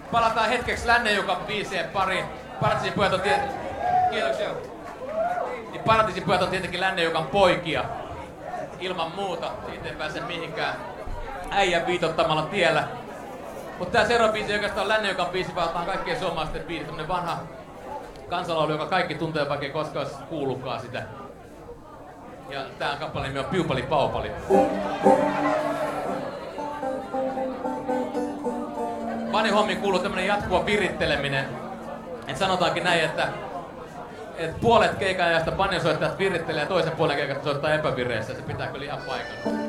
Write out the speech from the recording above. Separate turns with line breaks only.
Palataan hetkeksi Lännenjukan biisien pariin. Paratiisin pojat on Kiitoksia. Niin Paratiisin pojat on tietenkin Lännenjukan poikia. Ilman muuta. Siitä ei pääse mihinkään äijän viitottamalla tiellä. Mutta tää seuraava biisi oikeastaan on Lännenjukan biisi, vaan kaikkien suomalaisten biisi. Tämmönen vanha kansalaulu, joka kaikki tuntee, vaikka ei koskaan kuullutkaan sitä. Ja tää kappaleen nimi on Piupali Paupali. Banjo-hommiin kuuluu tämmönen jatkuva viritteleminen. Et sanotaankin näin, että puolet keikan ajasta banjosoittajat virittelee ja toisen puolen keikat soittaa epävireissä. Se pitää kyllä ihan paikalla.